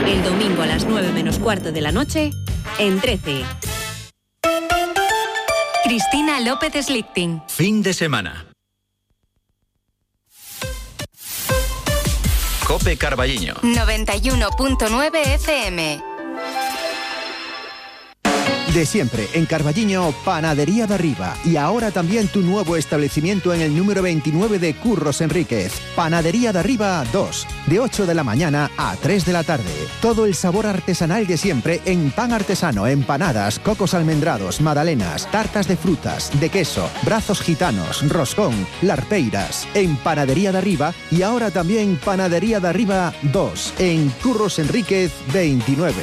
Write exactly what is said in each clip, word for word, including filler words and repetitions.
El domingo a las nueve menos cuarto de la noche, en trece. Cristina López Slichting. Fin de semana. Cope Carballiño. noventa y uno punto nueve F M. De siempre, en Carballiño, Panadería de Arriba. Y ahora también tu nuevo establecimiento en el número veintinueve de Curros Enríquez. Panadería de Arriba dos, de ocho de la mañana a tres de la tarde. Todo el sabor artesanal de siempre en pan artesano, empanadas, cocos almendrados, magdalenas, tartas de frutas, de queso, brazos gitanos, roscón, larpeiras. En Panadería de Arriba y ahora también Panadería de Arriba dos, en Curros Enríquez veintinueve.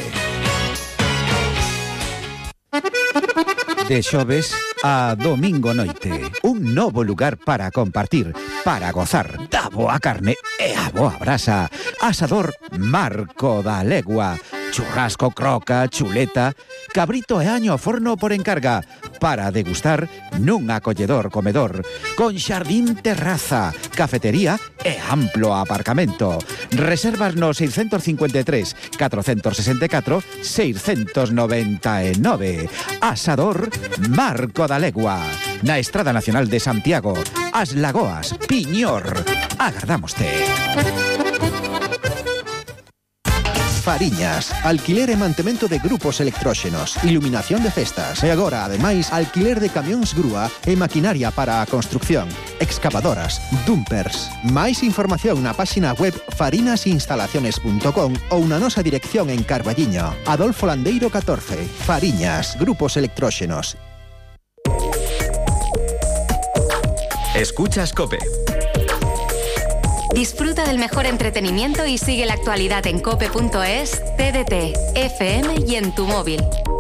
De xoves a domingo noite, un novo lugar para compartir, para gozar da boa carne e a boa brasa. Asador Marco da Legua, churrasco, croca, chuleta, cabrito e año ao forno por encarga, para degustar nun acolledor comedor, con xardín terraza, cafetería e amplo aparcamento. Reservas no seiscentos cincuenta e tres, catrocentos sesenta e catro, seiscentos noventa e nove. Asador Marco da Legua, na Estrada Nacional de Santiago, As Lagoas, Piñor. Agardámoste. Fariñas, alquiler e mantemento de grupos electróxenos, iluminación de festas e agora, ademais, alquiler de camións grúa e maquinaria para a construcción, excavadoras, dumpers. Máis información na páxina web farinasinstalaciones punto com ou na nosa dirección en Carballiño, Adolfo Landeiro catorce. Fariñas, grupos electróxenos. Escuchas COPE. Disfruta del mejor entretenimiento y sigue la actualidad en cope punto es, T D T, F M y en tu móvil.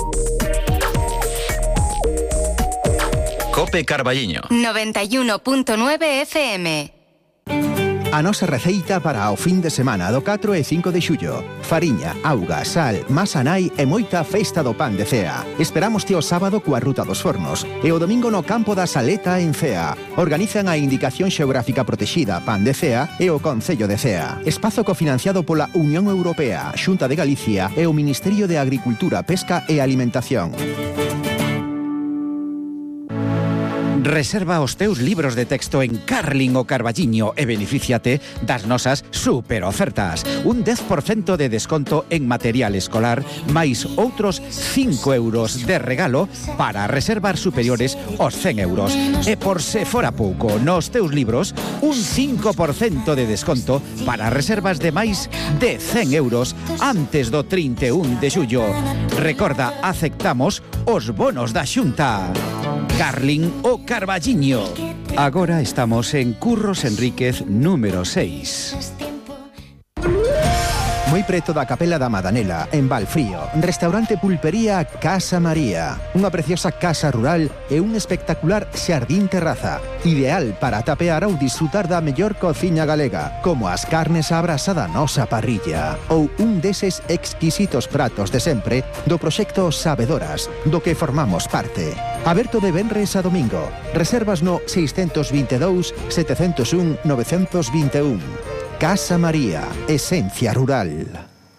COPE Carballiño. noventa y uno punto nueve F M. A nosa receita para o fin de semana do catro e cinco de xullo. Fariña, auga, sal, masa nai e moita festa do pan de Cea. Esperámoste o sábado coa Ruta dos Fornos e o domingo no campo da Saleta en Cea. Organizan a Indicación Xeográfica Protexida Pan de Cea e o Concello de Cea. Espazo cofinanciado pola Unión Europea, Xunta de Galicia e o Ministerio de Agricultura, Pesca e Alimentación. Reserva os teus libros de texto en Carling o Carballiño e benefíciate das nosas super ofertas. Un dez por cento de desconto en material escolar, máis outros cinco euros de regalo para reservar superiores aos cen euros. E por se fora pouco, nos teus libros, un cinco por cento de desconto para reservas de máis de cen euros antes do trinta e un de xullo. Recorda, aceptamos os bonos da Xunta. Carling o Carballiño. Agora estamos en Curros Enríquez número seis. Moi preto da Capela da Madanela, en Valfrío, restaurante pulpería Casa María. Unha preciosa casa rural e un espectacular xardín terraza. Ideal para tapear ou disfrutar da mellor cociña galega, como as carnes á brasa da nosa parrilla. Ou un deses exquisitos pratos de sempre do proxecto Sabedoras, do que formamos parte. Aberto de venres a domingo. Reservas no seiscentos vinte e dous, setecentos un, novecentos vinte e un. Casa María, esencia rural.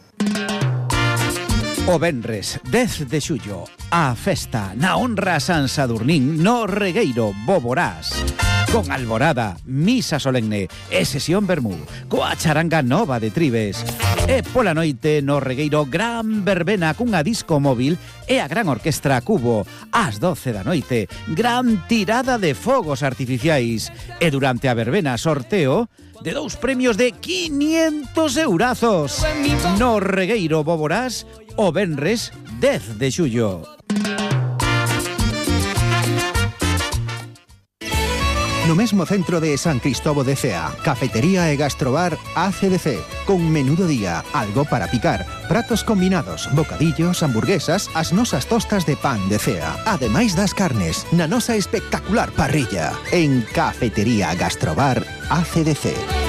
O venres dez de xullo, a festa na honra a San Sadurnín no Regueiro Boborás. Con alborada, misa solemne e sesión vermú, coa charanga nova de Tribes. E pola noite no Regueiro gran verbena cunha disco móvil e a gran orquestra Cubo. Ás doce da noite, gran tirada de fogos artificiais. E durante a verbena sorteo de dous premios de quinientos eurazos. No Regueiro Boborás, o venres dez de xullo. No mesmo centro de San Cristobo de Cea, cafetería e gastrobar A C D C, con menú do día, algo para picar, pratos combinados, bocadillos, hamburguesas, as nosas tostas de pan de Cea, ademais das carnes, na nosa espectacular parrilla, en Cafetería Gastrobar A C D C.